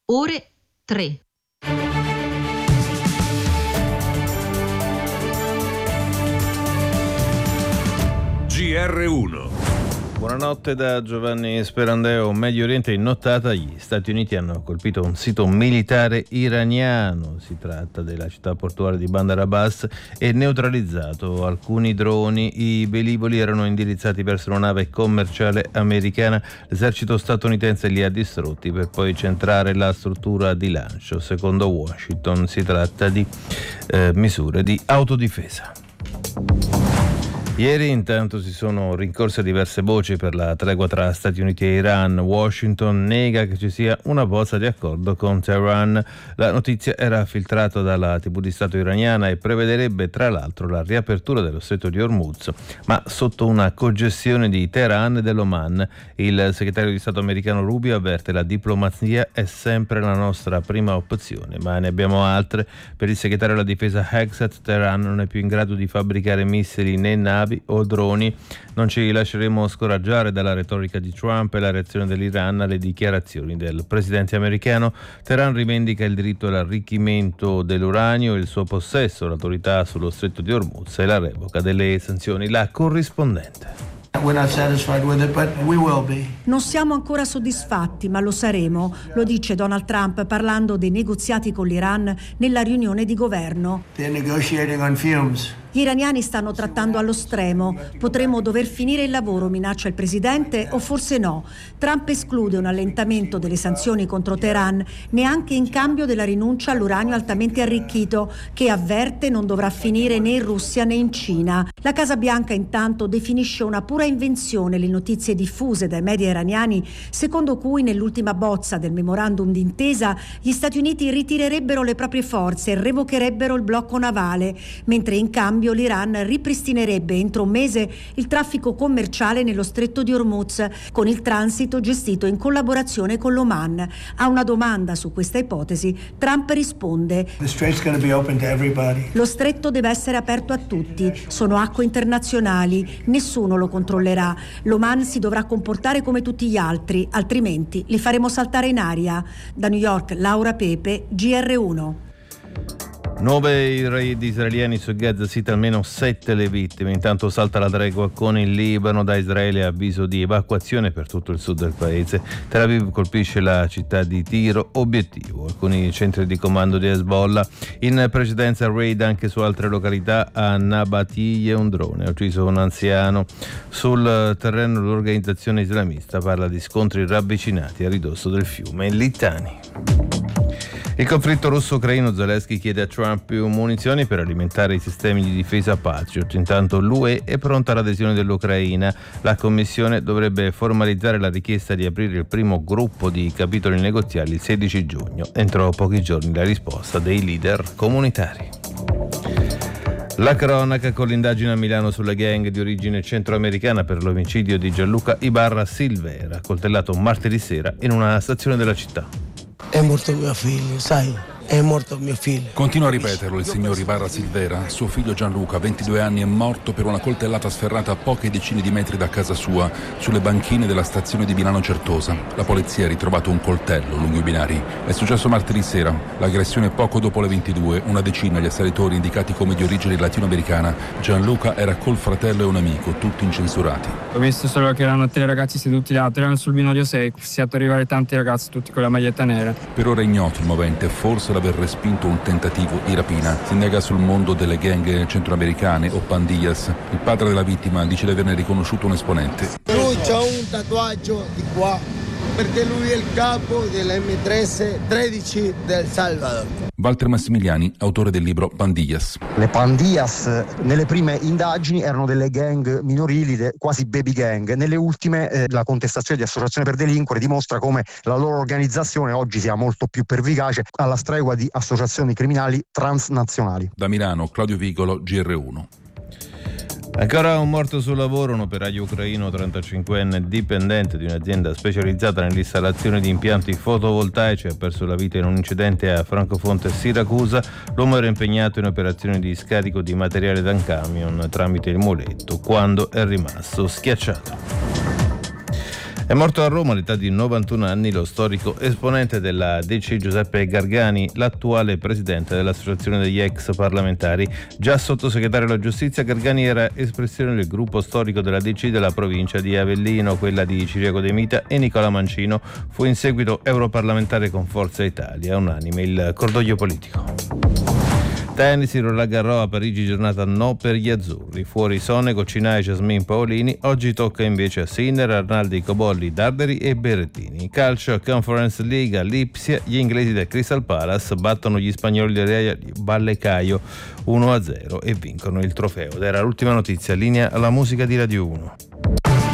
ore 3. GR1. Buonanotte da Giovanni Sperandeo. Medio Oriente in nottata, gli Stati Uniti hanno colpito un sito militare iraniano, si tratta della città portuale di Bandar Abbas, e neutralizzato alcuni droni. I velivoli erano indirizzati verso una nave commerciale americana, l'esercito statunitense li ha distrutti per poi centrare la struttura di lancio. Secondo Washington si tratta di misure di autodifesa. Ieri intanto si sono rincorse diverse voci per la tregua tra Stati Uniti e Iran. Washington nega che ci sia una bozza di accordo con Teheran. La notizia era filtrata dalla TV di Stato iraniana e prevederebbe tra l'altro la riapertura dello stretto di Hormuz, ma sotto una cogestione di Teheran e dell'Oman. Il segretario di Stato americano Rubio avverte: la diplomazia è sempre la nostra prima opzione, ma ne abbiamo altre. Per il segretario della difesa Hexat, Teheran non è più in grado di fabbricare missili né navi o droni. Non ci lasceremo scoraggiare dalla retorica di Trump e la reazione dell'Iran alle dichiarazioni del presidente americano. Teheran rivendica il diritto all'arricchimento dell'uranio, il suo possesso, l'autorità sullo stretto di Hormuz e la revoca delle sanzioni. La corrispondente. Non siamo ancora soddisfatti, ma lo saremo, lo dice Donald Trump parlando dei negoziati con l'Iran nella riunione di governo. Gli iraniani stanno trattando allo stremo. Potremmo dover finire il lavoro, minaccia il presidente, o forse no. Trump esclude un allentamento delle sanzioni contro Teheran neanche in cambio della rinuncia all'uranio altamente arricchito, che avverte non dovrà finire né in Russia né in Cina. La Casa Bianca intanto definisce una pura invenzione le notizie diffuse dai media iraniani secondo cui nell'ultima bozza del memorandum d'intesa gli Stati Uniti ritirerebbero le proprie forze e revocherebbero il blocco navale, mentre in cambio l'Iran ripristinerebbe entro un mese il traffico commerciale nello stretto di Hormuz, con il transito gestito in collaborazione con l'Oman. A una domanda su questa ipotesi, Trump risponde: lo stretto deve essere aperto a tutti, sono acque internazionali, nessuno lo controllerà. L'Oman si dovrà comportare come tutti gli altri, altrimenti li faremo saltare in aria. Da New York, Laura Pepe, GR1. 9 raid israeliani su Gaza City, almeno 7 le vittime. Intanto salta la tregua con il Libano, da Israele avviso di evacuazione per tutto il sud del paese. Tel Aviv colpisce la città di Tiro, obiettivo alcuni centri di comando di Hezbollah. In precedenza raid anche su altre località. A Nabatiyeh un drone ha ucciso un anziano. Sul terreno l'organizzazione islamista parla di scontri ravvicinati a ridosso del fiume Litani. Il conflitto russo-ucraino, Zelensky chiede a Trump più munizioni per alimentare i sistemi di difesa Patriot. Intanto l'UE è pronta all'adesione dell'Ucraina. La Commissione dovrebbe formalizzare la richiesta di aprire il primo gruppo di capitoli negoziali il 16 giugno. Entro pochi giorni la risposta dei leader comunitari. La cronaca con l'indagine a Milano sulle gang di origine centroamericana per l'omicidio di Gianluca Ibarra Silvera, coltellato martedì sera in una stazione della città. È morto mio figlio, sai? È morto mio figlio. Continua a ripeterlo il signor Ibarra Silvera. Suo figlio Gianluca, 22 anni, è morto per una coltellata sferrata a poche decine di metri da casa sua, sulle banchine della stazione di Milano Certosa. La polizia ha ritrovato un coltello lungo i binari. È successo martedì sera. L'aggressione poco dopo le 22. Una decina gli assalitori indicati come di origine latinoamericana. Gianluca era col fratello e un amico, tutti incensurati. Ho visto solo che erano 3 ragazzi seduti là, erano sul binario 6. Si è fatto arrivare tanti ragazzi, tutti con la maglietta nera. Per ora è ignoto il movente, forse l'aver respinto un tentativo di rapina. Si nega sul mondo delle gang centroamericane o pandillas. Il padre della vittima dice di averne riconosciuto un esponente. Lui c'ha un tatuaggio di qua, perché lui è il capo dell'M13 del Salvador. Walter Massimiliani, autore del libro Pandillas. Le pandillas nelle prime indagini erano delle gang minorili, quasi baby gang. Nelle ultime la contestazione di associazione per delinquere dimostra come la loro organizzazione oggi sia molto più pervicace, alla stregua di associazioni criminali transnazionali. Da Milano, Claudio Vigolo, GR1. Ancora un morto sul lavoro, un operaio ucraino 35enne dipendente di un'azienda specializzata nell'installazione di impianti fotovoltaici ha perso la vita in un incidente a Francofonte, Siracusa. L'uomo era impegnato in operazioni di scarico di materiale da un camion tramite il muletto quando è rimasto schiacciato. È morto a Roma all'età di 91 anni lo storico esponente della DC Giuseppe Gargani, l'attuale presidente dell'Associazione degli ex parlamentari. Già sottosegretario alla giustizia, Gargani era espressione del gruppo storico della DC della provincia di Avellino, quella di Ciriaco De Mita e Nicola Mancino. Fu in seguito europarlamentare con Forza Italia. Unanime il cordoglio politico. Tennis, Roland Garros a Parigi, giornata no per gli azzurri. Fuori Sonego, Cinai, Jasmine Paolini. Oggi tocca invece a Sinner, Arnaldi, Cobolli, Darderi e Berrettini. Calcio, Conference League a Lipsia, gli inglesi del Crystal Palace battono gli spagnoli del Vallecano 1-0 e vincono il trofeo. Ed era l'ultima notizia. Linea alla musica di Radio 1.